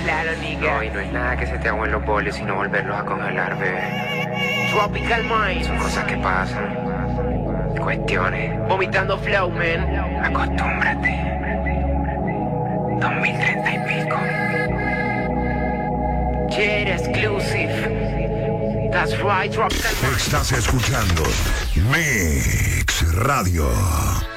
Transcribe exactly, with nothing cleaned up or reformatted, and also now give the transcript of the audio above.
Claro, nigga. No, y no es nada que se te agüen los boles, sino volverlos a congelar, bebé. Tropical Mind. Son cosas que pasan. Cuestiones. Vomitando flow, man. Acostúmbrate. dos mil treinta y pico. Jet exclusive. That's right, Tropical Mind. Estás escuchando Mix Radio.